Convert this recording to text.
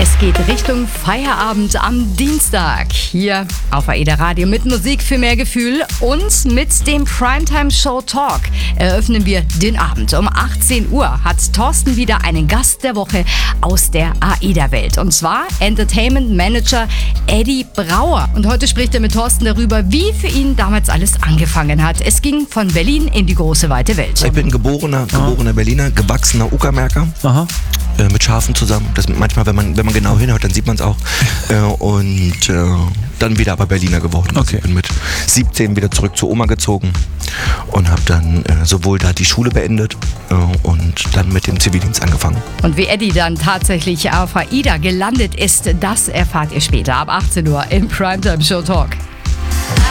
Es geht Richtung Feierabend am Dienstag. Hier auf AIDA Radio mit Musik für mehr Gefühl und mit dem Primetime Show Talk eröffnen wir den Abend. Um 18 Uhr hat Thorsten wieder einen Gast der Woche aus der AIDA-Welt. Und zwar Entertainment Manager Eddie Brauer. Und heute spricht er mit Thorsten darüber, wie für ihn damals alles angefangen hat. Es ging von Berlin in die große, weite Welt. Ich bin geborener Berliner, gewachsener Uckermärker. Mit Schafen zusammen. Das manchmal, wenn man genau hinhört, dann sieht man es auch. Dann wieder aber Berliner geworden. Also ich bin mit 17 wieder zurück zu Oma gezogen und habe dann sowohl da die Schule beendet und dann mit dem Zivildienst angefangen. Und wie Eddie dann tatsächlich auf AIDA gelandet ist, das erfahrt ihr später ab 18 Uhr im Primetime Show Talk.